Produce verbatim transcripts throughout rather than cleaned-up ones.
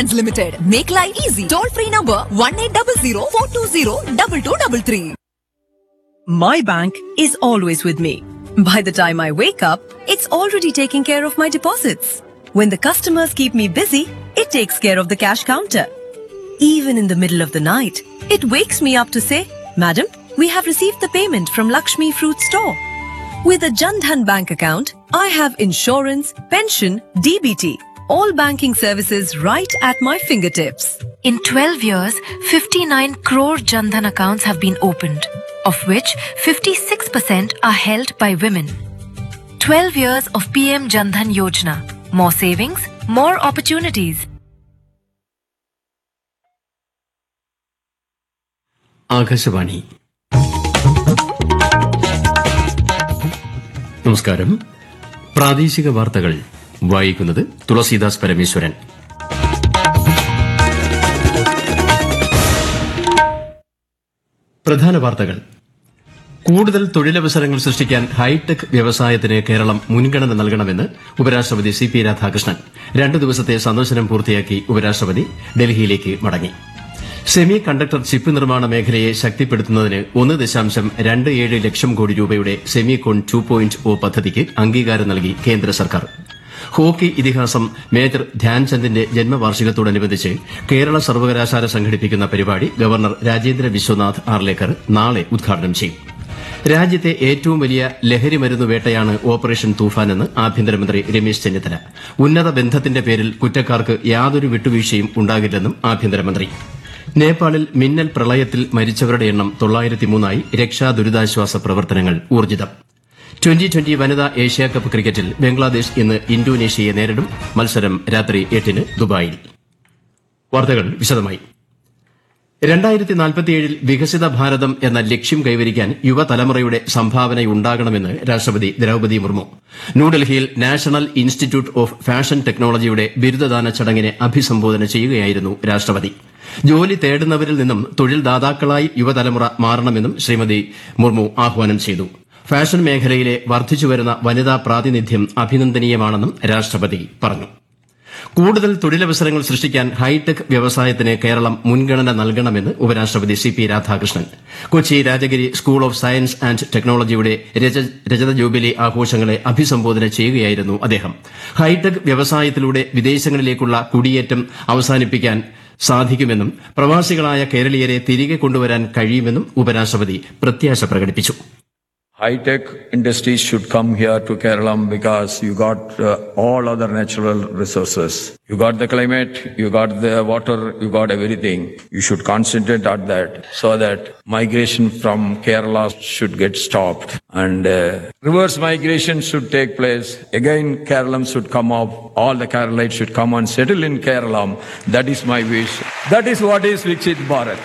Finance Limited. Make life easy. Toll free number one eight zero zero four two zero two two three three. My bank is always with me. By the time I wake up, it's already taking care of my deposits. When the customers keep me busy, it takes care of the cash counter. Even in the middle of the night, it wakes me up to say, Madam, we have received the payment from Lakshmi Fruit Store. With a Jan Dhan bank account, I have insurance, pension, D B T, all banking services right at my fingertips. In twelve years, fifty-nine crore Jan Dhan accounts have been opened, of which fifty-six percent are held by women. twelve years of P M Jan Dhan Yojana. More savings, more opportunities. Akashvani. നമസ്കാരം. പ്രാദേശിക വാർത്തകൾ വായിക്കുന്നത് തുളസീദാസ് പരമേശ്വരൻ. പ്രധാന വാർത്തകൾ. കൂടുതൽ തൊഴിലവസരങ്ങൾ സൃഷ്ടിക്കാൻ hi tech വ്യവസായത്തിന് കേരളം മുൻഗണന നൽകണമെന്ന് ഉപരാഷ്ട്രപതി സി പി രാധാകൃഷ്ണൻ. രണ്ടു ദിവസത്തെ സന്ദർശനം പൂർത്തിയാക്കി ഉപരാഷ്ട്രപതി ഡൽഹിയിലേക്ക് മടങ്ങി. സെമി കണ്ടക്ടർ ചിപ്പ് നിർമ്മാണ മേഖലയെ ശക്തിപ്പെടുത്തുന്നതിന് ഒന്ന് ദശാംശം രണ്ട് ഏഴ് ലക്ഷം കോടി രൂപയുടെ സെമികോൺ ടു പോയിന്റ് ഒ പദ്ധതിക്ക് അംഗീകാരം നൽകി കേന്ദ്ര സർക്കാർ. ഹോക്കി ഇതിഹാസം മേജർ ധ്യാൻചന്ദിന്റെ ജന്മവാർഷികത്തോടനുബന്ധിച്ച് കേരള സർവകലാശാല സംഘടിപ്പിക്കുന്ന പരിപാടി ഗവർണർ രാജേന്ദ്ര വിശ്വനാഥ് ആർലേക്കർ നാളെ ഉദ്ഘാടനം ചെയ്യും. രാജ്യത്തെ ഏറ്റവും വലിയ ലഹരി മരുന്ന് വേട്ടയാണ് ഓപ്പറേഷൻ തൂഫാനെന്ന് ആഭ്യന്തരമന്ത്രി രമേശ് ചെന്നിത്തല. ഉന്നത ബന്ധത്തിന്റെ പേരിൽ കുറ്റക്കാർക്ക് യാതൊരു വിട്ടുവീഴ്ചയും ഉണ്ടാകില്ലെന്നും ആഭ്യന്തരമന്ത്രി. നേപ്പാളിൽ മിന്നൽ പ്രളയത്തിൽ മരിച്ചവരുടെ എണ്ണം തൊള്ളായിരത്തി മൂന്നായി. രക്ഷാ ദുരിതാശ്വാസ പ്രവർത്തനങ്ങൾ ഊർജിതം. ട്വന്റി ട്വന്റി വനിതാ ഏഷ്യാകപ്പ് ക്രിക്കറ്റിൽ ബംഗ്ലാദേശ് ഇന്ന് ഇന്തോനേഷ്യയെ നേരിടും. മത്സരം രാത്രി എട്ടിന് ദുബായിൽ. വാർത്തകൾ വിശദമായി. രണ്ടായിരത്തി നാൽപ്പത്തിയേഴിൽ വികസിത ഭാരതം എന്ന ലക്ഷ്യം കൈവരിക്കാൻ യുവതലമുറയുടെ സംഭാവനയുണ്ടാകണമെന്ന് രാഷ്ട്രപതി ദ്രൌപദി മുർമു. ന്യൂഡൽഹിയിൽ നാഷണൽ ഇൻസ്റ്റിറ്റ്യൂട്ട് ഓഫ് ഫാഷൻ ടെക്നോളജിയുടെ ബിരുദദാന ചടങ്ങിനെ അഭിസംബോധന ചെയ്യുകയായിരുന്നു രാഷ്ട്രപതി. ജോലി തേടുന്നവരിൽ നിന്നും തൊഴിൽദാതാക്കളായി യുവതലമുറ മാറണമെന്നും ശ്രീമതി മുർമു ആഹ്വാനം ചെയ്തു. ഫാഷൻ മേഖലയിലെ വർദ്ധിച്ചുവരുന്ന വനിതാ പ്രാതിനിധ്യം അഭിനന്ദനീയമാണെന്നും രാഷ്ട്രപതി പറഞ്ഞു. കൂടുതൽ തൊഴിലവസരങ്ങൾ സൃഷ്ടിക്കാൻ ഹൈടെക് വ്യവസായത്തിന് കേരളം മുൻഗണന നൽകണമെന്ന് ഉപരാഷ്ട്രപതി C P Radhakrishnan. Kochi Rajagiri school of science and ടെക്നോളജിയുടെ രജത ജൂബിലി ആഘോഷങ്ങളെ അഭിസംബോധന ചെയ്യുകയായിരുന്നു അദ്ദേഹം. ഹൈടെക് വ്യവസായത്തിലൂടെ വിദേശങ്ങളിലേക്കുള്ള കുടിയേറ്റം അവസാനിപ്പിക്കാൻ സാധിക്കുമെന്നും പ്രവാസികളായ കേരളീയരെ തിരികെ കൊണ്ടുവരാൻ കഴിയുമെന്നും ഉപരാഷ്ട്രപതി പ്രത്യാശ പ്രകടിപ്പിച്ചു. High-tech industries should come here to Kerala because you got uh, all other natural resources. You got the climate, you got the water, you got everything. You should concentrate on that so that migration from Kerala should get stopped and uh, reverse migration should take place. Again, Kerala should come up. All the Keralites should come and settle in Kerala. That is my wish. That is what is Viksit Bharat.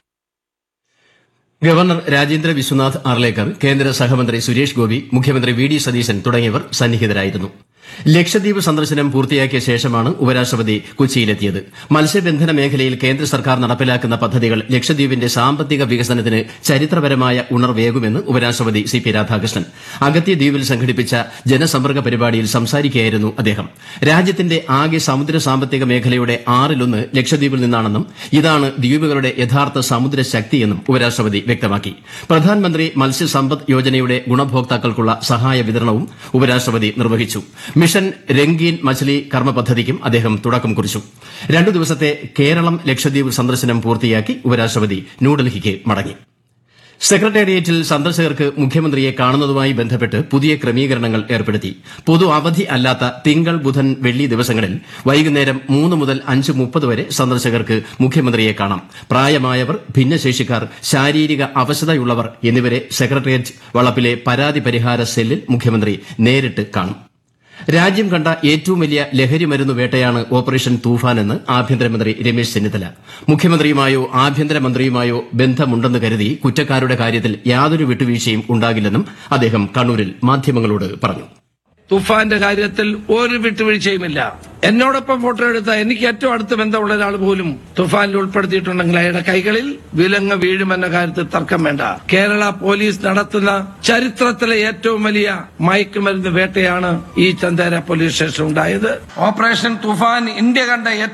Governor Rajendra Vishwanath Arlekar, കേന്ദ്ര സഹമന്ത്രി സുരേഷ് ഗോപി, മുഖ്യമന്ത്രി V D Satheesan തുടങ്ങിയവർ സന്നിഹിതരായിരുന്നു. ലക്ഷദ്വീപ് സന്ദർശനം പൂർത്തിയാക്കിയ ശേഷമാണ് ഉപരാഷ്ട്രപതി കൊച്ചിയിലെത്തിയത്. മത്സ്യബന്ധന മേഖലയിൽ കേന്ദ്ര സർക്കാർ നടപ്പിലാക്കുന്ന പദ്ധതികൾ ലക്ഷദ്വീപിന്റെ സാമ്പത്തിക വികസനത്തിന് ചരിത്രപരമായ ഉണർവേകുമെന്ന് ഉപരാഷ്ട്രപതി സി പി രാധാകൃഷ്ണൻ അഗത്തി ദ്വീപിൽ സംഘടിപ്പിച്ച ജനസമ്പർക്ക പരിപാടിയിൽ സംസാരിക്കുകയായിരുന്നു അദ്ദേഹം. രാജ്യത്തിന്റെ ആകെ സമുദ്ര സാമ്പത്തിക മേഖലയുടെ ആറിലൊന്ന് ലക്ഷദ്വീപിൽ നിന്നാണെന്നും ഇതാണ് ദ്വീപുകളുടെ യഥാർത്ഥ സമുദ്ര ശക്തിയെന്നും ഉപരാഷ്ട്രപതി വ്യക്തമാക്കി. പ്രധാനമന്ത്രി മത്സ്യസമ്പദ് യോജനയുടെ ഗുണഭോക്താക്കൾക്കുള്ള സഹായ വിതരണവും ഉപരാഷ്ട്രപതി നിർവഹിച്ചു. മിഷൻ രംഗീൻ മച്ച്ലി കർമ്മ പദ്ധതിക്കും അദ്ദേഹം തുടക്കം കുറിച്ചു. രണ്ടു ദിവസത്തെ കേരളം ലക്ഷദ്വീപ് സന്ദർശനം പൂർത്തിയാക്കി ഉപരാഷ്ട്രപതി ന്യൂഡൽഹിക്ക് മടങ്ങി. സെക്രട്ടേറിയറ്റിൽ സന്ദർശകർക്ക് മുഖ്യമന്ത്രിയെ കാണുന്നതുമായി ബന്ധപ്പെട്ട് പുതിയ ക്രമീകരണങ്ങൾ ഏർപ്പെടുത്തി. പൊതു അവധി അല്ലാത്ത തിങ്കൾ, ബുധൻ, വെള്ളി ദിവസങ്ങളിൽ വൈകുന്നേരം മൂന്ന് മുതൽ അഞ്ച് മുപ്പത് വരെ സന്ദർശകർക്ക് മുഖ്യമന്ത്രിയെ കാണാം. പ്രായമായവർ, ഭിന്നശേഷിക്കാർ, ശാരീരിക അവശതയുള്ളവർ എന്നിവരെ സെക്രട്ടേറിയറ്റ് വളപ്പിലെ പരാതി പരിഹാര സെല്ലിൽ മുഖ്യമന്ത്രി നേരിട്ട് കാണും. രാജ്യം കണ്ട ഏറ്റവും വലിയ ലഹരി മരുന്ന് വേട്ടയാണ് ഓപ്പറേഷൻ തൂഫാനെന്ന് ആഭ്യന്തരമന്ത്രി രമേശ് ചെന്നിത്തല. മുഖ്യമന്ത്രിയുമായോ ആഭ്യന്തരമന്ത്രിയുമായോ ബന്ധമുണ്ടെന്ന് കരുതി കുറ്റക്കാരുടെ കാര്യത്തിൽ യാതൊരു വിട്ടുവീഴ്ചയും ഉണ്ടാകില്ലെന്നും അദ്ദേഹം കണ്ണൂരിൽ മാധ്യമങ്ങളോട് പറഞ്ഞു. തുഫാന്റെ കാര്യത്തിൽ ഒരു വിട്ടുവീഴ്ചയുമില്ല. എന്നോടൊപ്പം ഫോട്ടോ എടുത്ത എനിക്ക് ഏറ്റവും അടുത്ത ബന്ധമുള്ള ഒരാൾ പോലും തുഫാനിൽ ഉൾപ്പെടുത്തിയിട്ടുണ്ടെങ്കിൽ അയാളുടെ കൈകളിൽ വിലങ്ങ് വീഴുമെന്ന കാര്യത്തിൽ തർക്കം വേണ്ട. കേരള പോലീസ് നടത്തുന്ന ചരിത്രത്തിലെ ഏറ്റവും വലിയ മയക്കുമരുന്ന് വേട്ടയാണ് ഈ ചന്ദേര പോലീസ് സ്റ്റേഷൻ ഉണ്ടായത്. ഓപ്പറേഷൻ തുഫാൻ ഇന്ത്യ കണ്ട